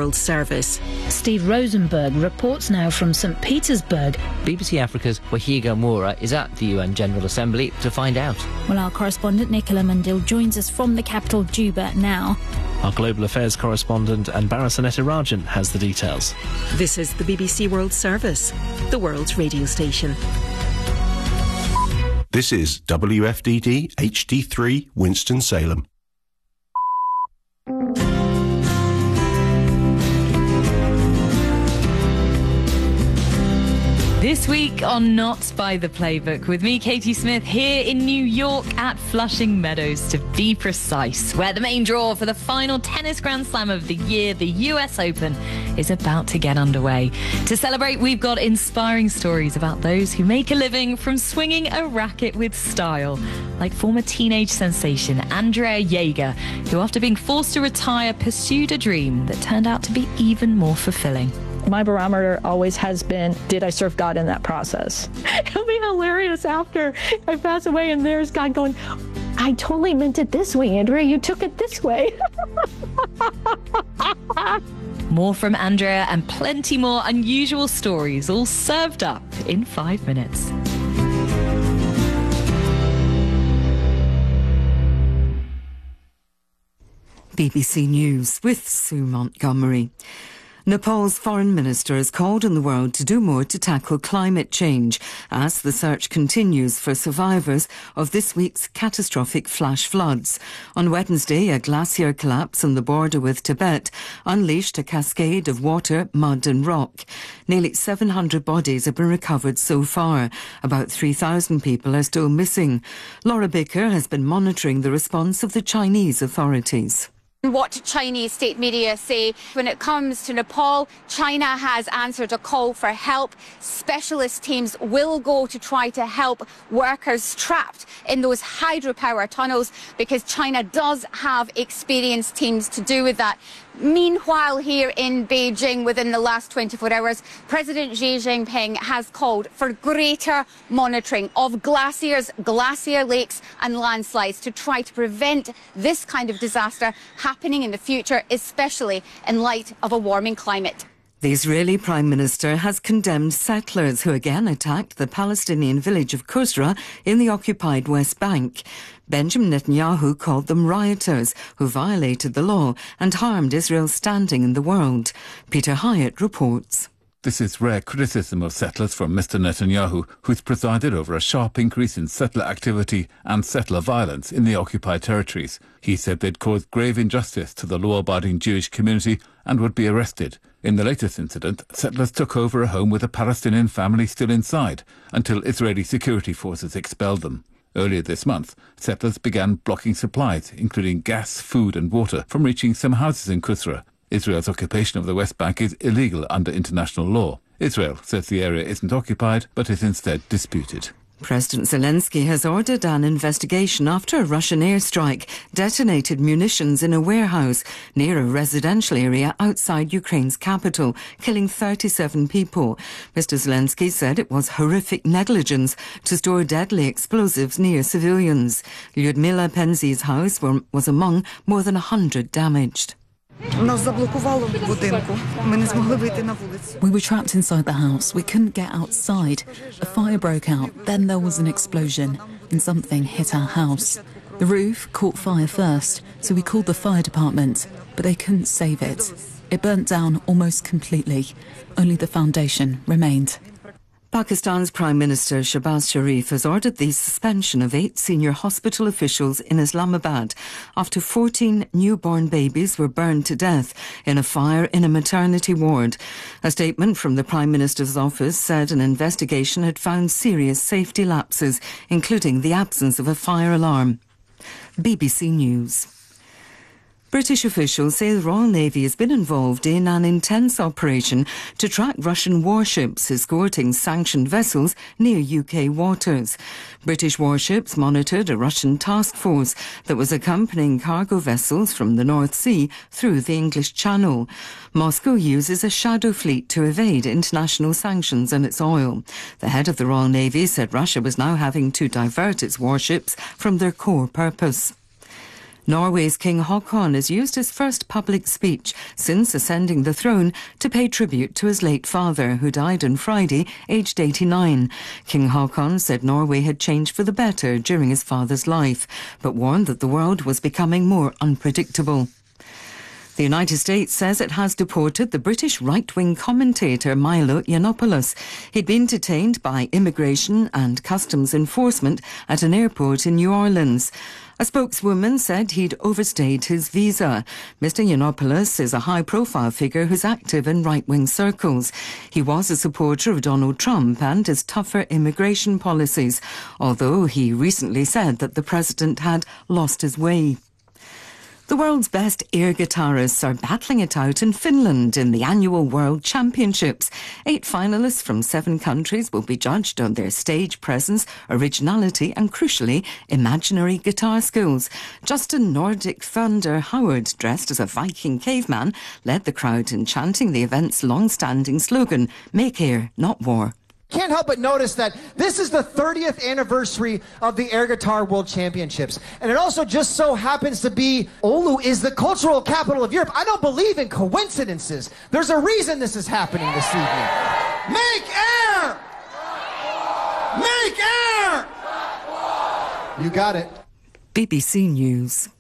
World Service. Steve Rosenberg reports now from St. Petersburg. BBC Africa's Wahiga Moura is at the UN General Assembly to find out. Well, our correspondent Nicola Mundil joins us from the capital, Juba, now. Our Global Affairs correspondent Anbara Sanetirajan has the details. This is the BBC World Service, the world's radio station. This is WFDD HD3 Winston-Salem. This week on Not by the Playbook, with me, Katie Smith, here in New York at Flushing Meadows, to be precise, where the main draw for the final tennis Grand Slam of the year, the US Open, is about to get underway. To celebrate, we've got inspiring stories about those who make a living from swinging a racket with style, like former teenage sensation Andrea Jaeger, who, after being forced to retire, pursued a dream that turned out to be even more fulfilling. My barometer always has been, did I serve God in that process? It'll be hilarious after I pass away and there's God going, I totally meant it this way, Andrea. You took it this way. More from Andrea and plenty more unusual stories, all served up in 5 minutes. BBC News with Sue Montgomery. Nepal's foreign minister has called on the world to do more to tackle climate change as the search continues for survivors of this week's catastrophic flash floods. On Wednesday, a glacier collapse on the border with Tibet unleashed a cascade of water, mud and rock. Nearly 700 bodies have been recovered so far. About 3,000 people are still missing. Laura Bicker has been monitoring the response of the Chinese authorities. What Chinese state media say, when it comes to Nepal, China has answered a call for help. Specialist teams will go to try to help workers trapped in those hydropower tunnels, because China does have experienced teams to do with that. Meanwhile, here in Beijing, within the last 24 hours, President Xi Jinping has called for greater monitoring of glaciers, glacier lakes and landslides to try to prevent this kind of disaster happening in the future, especially in light of a warming climate. The Israeli Prime Minister has condemned settlers who again attacked the Palestinian village of Qusra in the occupied West Bank. Benjamin Netanyahu called them rioters who violated the law and harmed Israel's standing in the world. Peter Hyatt reports. This is rare criticism of settlers from Mr. Netanyahu, who's presided over a sharp increase in settler activity and settler violence in the occupied territories. He said they'd caused grave injustice to the law-abiding Jewish community and would be arrested. In the latest incident, settlers took over a home with a Palestinian family still inside until Israeli security forces expelled them. Earlier this month, settlers began blocking supplies, including gas, food and water, from reaching some houses in Qusra. Israel's occupation of the West Bank is illegal under international law. Israel says the area isn't occupied, but is instead disputed. President Zelensky has ordered an investigation after a Russian airstrike detonated munitions in a warehouse near a residential area outside Ukraine's capital, killing 37 people. Mr. Zelensky said it was horrific negligence to store deadly explosives near civilians. Lyudmila Penzi's house was among more than 100 damaged. We were trapped inside the house. We couldn't get outside. A fire broke out. Then there was an explosion and something hit our house. The roof caught fire first, so we called the fire department, but they couldn't save it. It burnt down almost completely. Only the foundation remained. Pakistan's Prime Minister Shehbaz Sharif has ordered the suspension of 8 senior hospital officials in Islamabad after 14 newborn babies were burned to death in a fire in a maternity ward. A statement from the Prime Minister's office said an investigation had found serious safety lapses, including the absence of a fire alarm. BBC News. British officials say the Royal Navy has been involved in an intense operation to track Russian warships escorting sanctioned vessels near UK waters. British warships monitored a Russian task force that was accompanying cargo vessels from the North Sea through the English Channel. Moscow uses a shadow fleet to evade international sanctions on its oil. The head of the Royal Navy said Russia was now having to divert its warships from their core purpose. Norway's King Haakon has used his first public speech since ascending the throne to pay tribute to his late father, who died on Friday, aged 89. King Haakon said Norway had changed for the better during his father's life, but warned that the world was becoming more unpredictable. The United States says it has deported the British right-wing commentator Milo Yiannopoulos. He'd been detained by immigration and customs enforcement at an airport in New Orleans. A spokeswoman said he'd overstayed his visa. Mr. Yiannopoulos is a high-profile figure who's active in right-wing circles. He was a supporter of Donald Trump and his tougher immigration policies, although he recently said that the president had lost his way. The world's best air guitarists are battling it out in Finland in the annual World Championships. 8 finalists from 7 countries will be judged on their stage presence, originality and, crucially, imaginary guitar skills. Justin Nordic Thunder Howard, dressed as a Viking caveman, led the crowd in chanting the event's long-standing slogan, "Make air, not war." Can't help but notice that this is the 30th anniversary of the Air Guitar World Championships. And it also just so happens to be Oulu is the cultural capital of Europe. I don't believe in coincidences. There's a reason this is happening this evening. Make air! Make air! You got it. BBC News.